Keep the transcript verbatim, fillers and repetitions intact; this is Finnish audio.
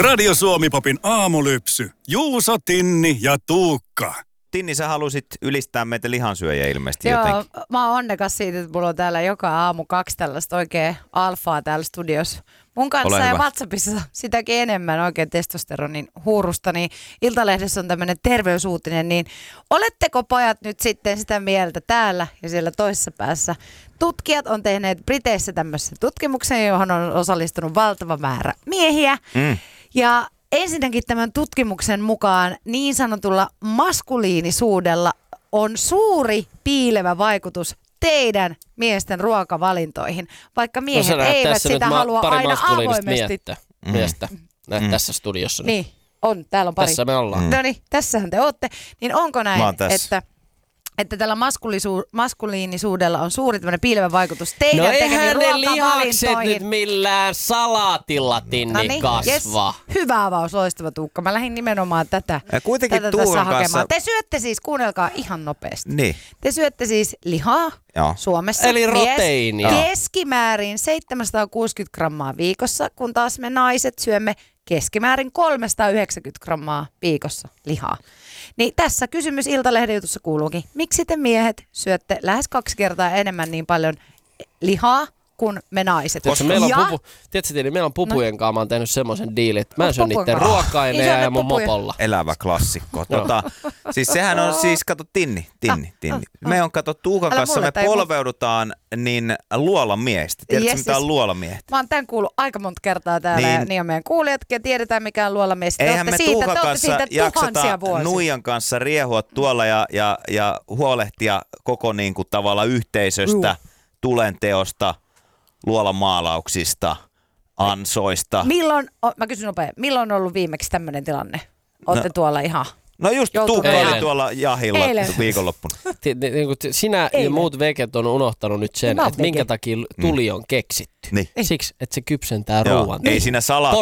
Radio Suomi-popin aamulypsy. Juuso, Tinni ja Tuukka. Tinni, sä halusit ylistää meitä lihansyöjiä ilmeisesti Joo, jotenkin. mä oon onnekas siitä, että mulla on täällä joka aamu kaksi tällaista oikein alfaa täällä studiossa. Mun kanssa ja WhatsAppissa sitäkin enemmän oikein testosteronin huurusta, niin Iltalehdessä on tämmöinen terveysuutinen, niin oletteko pojat nyt sitten sitä mieltä täällä ja siellä toisessa päässä? Tutkijat on tehneet Briteissä tämmöisen tutkimuksen, johon on osallistunut valtava määrä miehiä. Mm. Ja ensinnäkin tämän tutkimuksen mukaan niin sanotulla maskuliinisuudella on suuri piilevä vaikutus teidän miesten ruokavalintoihin, vaikka miehet no, eivät sitä halua aina avoimesti. Miestä, mm. miestä näet mm. tässä studiossa. Niin, on, täällä on pari. Tässä me ollaan. Mm. No niin, tässähän te ootte. Niin onko näin, että, että tällä maskulisu- maskuliinisuudella on suuri tämmöinen piilevä vaikutus teidän no tekemiin ruokavalintoihin? No eihän ne lihakset nyt millään salaatilla, Tinni, no niin, kasva. Yes. Hyvä avaus, loistava Tuukka. Mä lähdin nimenomaan tätä, kuitenkin tätä tässä kanssa... hakemaan. Te syötte siis, kuunnelkaa ihan nopeasti. Niin. Te syötte siis lihaa Joo. Suomessa. Eli proteiinia. Keskimäärin seitsemänsataakuusikymmentä grammaa viikossa, kun taas me naiset syömme keskimäärin kolmesataayhdeksänkymmentä grammaa viikossa lihaa. Niin tässä kysymys Iltalehden jutussa kuuluukin. Miksi te miehet syötte lähes kaksi kertaa enemmän niin paljon lihaa kuin me naiset? Koska meillä on, pupu, tiedätkö, tiedä, meillä on pupujen no. kanssa, mä oon tehnyt semmoisen diilin, että mä syön niiden ruoka-aineen ja mun pupuja. Mopolla. Elävä klassikko. Tota, siis sehän on siis, kato Tinni, Tinni, Tinni. Me on kato Tuukan Älä kanssa, me polveudutaan niin luolamiehistä. Tiedätkö yes, mitä on luolamiehet? Mä oon tämän kuullut aika monta kertaa täällä niin, niin on meidän kuulijatkin ja tiedetään mikä on luolamies. Eihän me siitä, Tuukan kanssa jakseta vuosia. Nuijan kanssa riehua tuolla ja, ja, ja huolehtia koko niin kuin tavalla yhteisöstä, uh. tulenteosta, luolamaalauksista, ansoista. Milloin, mä kysyn nopea, milloin on ollut viimeksi tämmöinen tilanne? Olette no, tuolla ihan... No just Tuukka oli tuolla jahilla Eilen. viikonloppuna. Sinä Eilen. ja muut veket on unohtanut nyt sen, että minkä takia tuli on keksitty. Niin. Siksi, että se kypsentää ruoan. Ei siinä salaattia